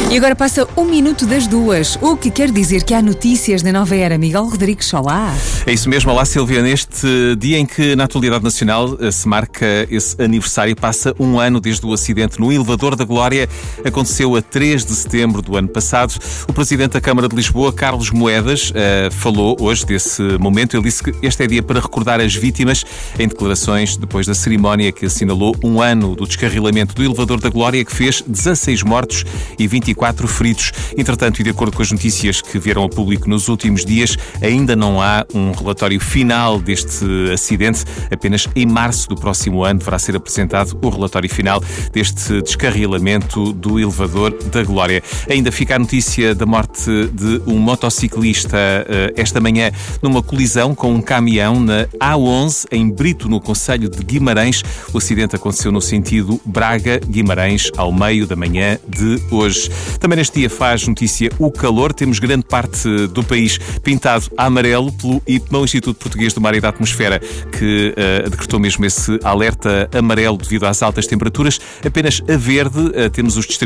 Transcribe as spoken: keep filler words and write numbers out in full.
E agora passa um minuto das duas, o que quer dizer que há notícias na nova era. Miguel Rodrigues, olá. É isso mesmo, olá Silvia. Neste dia em que na atualidade nacional se marca esse aniversário, passa um ano desde o acidente no Elevador da Glória. Aconteceu a três de setembro do ano passado. O Presidente da Câmara de Lisboa, Carlos Moedas, uh, falou hoje desse momento. Ele disse que este é dia para recordar as vítimas, em declarações depois da cerimónia que assinalou um ano do descarrilamento do Elevador da Glória, que fez dezasseis mortos e vinte e quatro feridos. Entretanto, e de acordo com as notícias que vieram a público nos últimos dias, ainda não há um relatório final deste acidente. Apenas em março do próximo ano deverá ser apresentado o relatório final deste descarrilamento do Elevador da Glória. Ainda fica a notícia da morte de um motociclista esta manhã numa colisão com um caminhão na A onze, em Brito, no concelho de Guimarães. O acidente aconteceu no sentido Braga-Guimarães, ao meio da manhã de hoje. Também neste dia faz notícia o calor. Temos grande parte do país pintado a amarelo pelo I P M A, o Instituto Português do Mar e da Atmosfera, que uh, decretou mesmo esse alerta amarelo devido às altas temperaturas. Apenas a verde uh, temos os distritos